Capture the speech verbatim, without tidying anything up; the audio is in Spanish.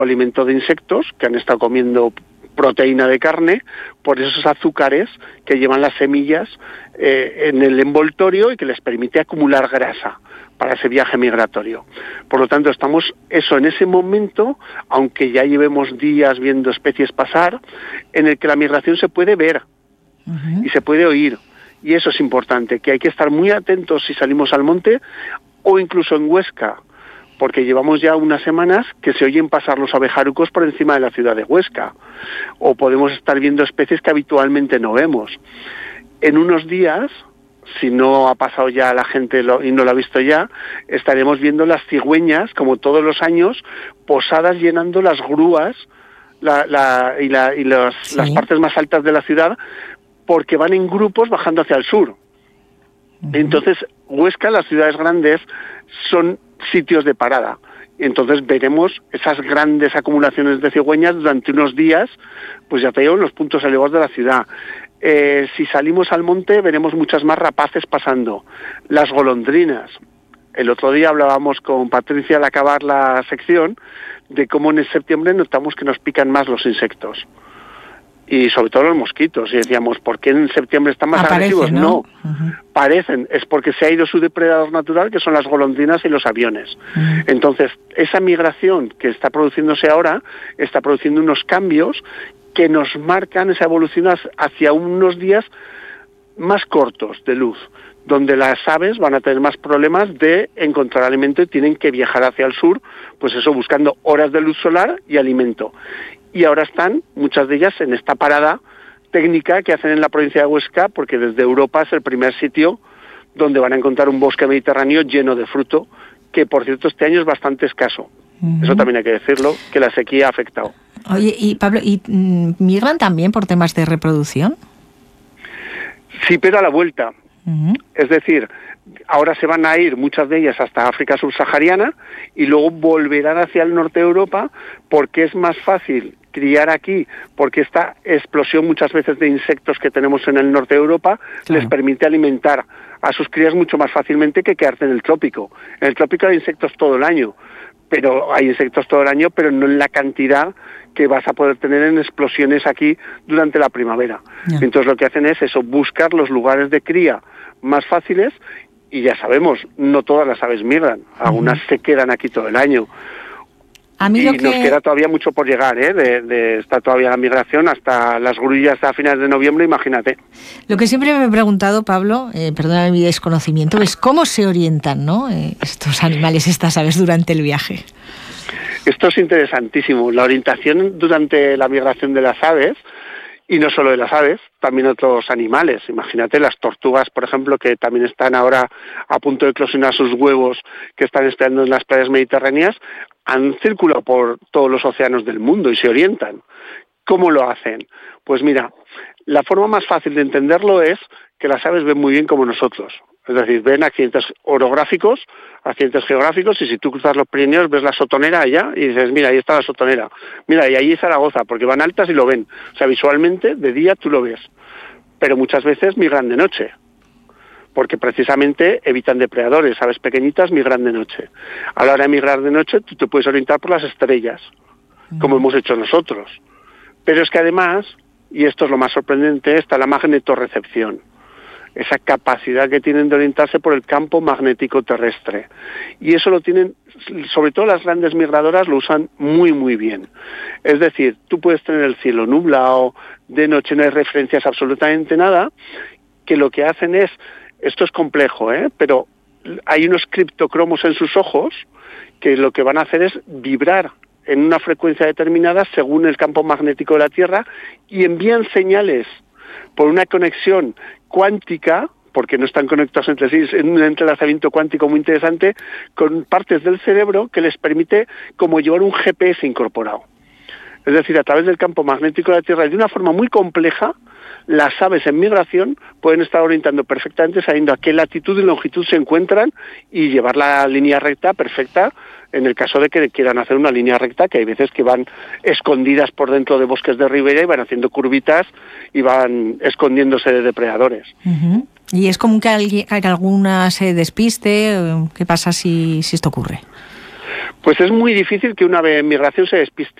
alimento de insectos que han estado comiendo proteína de carne por esos azúcares que llevan las semillas eh, en el envoltorio y que les permite acumular grasa para ese viaje migratorio. Por lo tanto, estamos eso en ese momento, aunque ya llevemos días viendo especies pasar, en el que la migración se puede ver uh-huh. y se puede oír. Y eso es importante, que hay que estar muy atentos si salimos al monte o incluso en Huesca, porque llevamos ya unas semanas que se oyen pasar los abejarucos por encima de la ciudad de Huesca, o podemos estar viendo especies que habitualmente no vemos. En unos días, si no ha pasado ya la gente lo, y no lo ha visto ya, estaremos viendo las cigüeñas, como todos los años, posadas llenando las grúas la, la, y, la, y los, sí. las partes más altas de la ciudad, porque van en grupos bajando hacia el sur. Uh-huh. Entonces, Huesca, las ciudades grandes, son sitios de parada. Entonces veremos esas grandes acumulaciones de cigüeñas durante unos días, pues ya te digo, en los puntos elevados de la ciudad. Eh, si salimos al monte, veremos muchas más rapaces pasando. Las golondrinas. El otro día hablábamos con Patricia al acabar la sección de cómo en septiembre notamos que nos pican más los insectos. Y sobre todo los mosquitos. Y decíamos, ¿por qué en septiembre están más Aparece, agresivos? ¿no? No, uh-huh. parecen. Es porque se ha ido su depredador natural, que son las golondrinas y los aviones. Uh-huh. Entonces, esa migración que está produciéndose ahora, está produciendo unos cambios que nos marcan esa evolución hacia unos días más cortos de luz, donde las aves van a tener más problemas de encontrar alimento y tienen que viajar hacia el sur, pues eso, buscando horas de luz solar y alimento. Y ahora están, muchas de ellas, en esta parada técnica que hacen en la provincia de Huesca, porque desde Europa es el primer sitio donde van a encontrar un bosque mediterráneo lleno de fruto, que por cierto este año es bastante escaso. Uh-huh. Eso también hay que decirlo, que la sequía ha afectado. Oye, y Pablo, ¿y mm, migran también por temas de reproducción? Sí, pero a la vuelta. Uh-huh. Es decir, ahora se van a ir muchas de ellas hasta África subsahariana y luego volverán hacia el norte de Europa porque es más fácil criar aquí, porque esta explosión muchas veces de insectos que tenemos en el norte de Europa claro. les permite alimentar a sus crías mucho más fácilmente que quedarse en el trópico. En el trópico hay insectos todo el año, pero hay insectos todo el año, pero no en la cantidad que vas a poder tener en explosiones aquí durante la primavera. Yeah. Entonces lo que hacen es eso, buscar los lugares de cría más fáciles, y ya sabemos, no todas las aves migran, algunas uh-huh. se quedan aquí todo el año. A mí y lo que... nos queda todavía mucho por llegar, ¿eh? De, de, está todavía la migración hasta las grullas a finales de noviembre, imagínate. Lo que siempre me he preguntado, Pablo, eh, perdóname mi desconocimiento, es cómo se orientan, ¿no? eh, estos animales, estas aves durante el viaje. Esto es interesantísimo. La orientación durante la migración de las aves, y no solo de las aves, también otros animales. Imagínate las tortugas, por ejemplo, que también están ahora a punto de eclosionar sus huevos, que están esperando en las playas mediterráneas, han circulado por todos los océanos del mundo y se orientan. ¿Cómo lo hacen? Pues mira, la forma más fácil de entenderlo es que las aves ven muy bien como nosotros. Es decir, ven accidentes orográficos, accidentes geográficos, y si tú cruzas los Pirineos ves la sotonera allá y dices, mira, ahí está la sotonera. Mira, y ahí Zaragoza, porque van altas y lo ven. O sea, visualmente, de día tú lo ves. Pero muchas veces migran de noche, porque precisamente evitan depredadores. Aves pequeñitas migran de noche. A la hora de migrar de noche, tú te puedes orientar por las estrellas, como hemos hecho nosotros. Pero es que además, y esto es lo más sorprendente, está la magnetorrecepción. Esa capacidad que tienen de orientarse por el campo magnético terrestre. Y eso lo tienen, sobre todo las grandes migradoras lo usan muy muy bien. Es decir, tú puedes tener el cielo nublado, de noche no hay referencias absolutamente nada, que lo que hacen es, esto es complejo, ¿eh? pero hay unos criptocromos en sus ojos que lo que van a hacer es vibrar en una frecuencia determinada según el campo magnético de la Tierra y envían señales por una conexión cuántica, porque no están conectados entre sí, es un entrelazamiento cuántico muy interesante, con partes del cerebro que les permite como llevar un G P S incorporado. Es decir, a través del campo magnético de la Tierra, y de una forma muy compleja, las aves en migración pueden estar orientando perfectamente sabiendo a qué latitud y longitud se encuentran y llevar la línea recta perfecta en el caso de que quieran hacer una línea recta, que hay veces que van escondidas por dentro de bosques de ribera y van haciendo curvitas y van escondiéndose de depredadores. Uh-huh. ¿Y es común que, alguien, que alguna se despiste? ¿Qué pasa si, si esto ocurre? Pues es muy difícil que una ave en migración se despiste.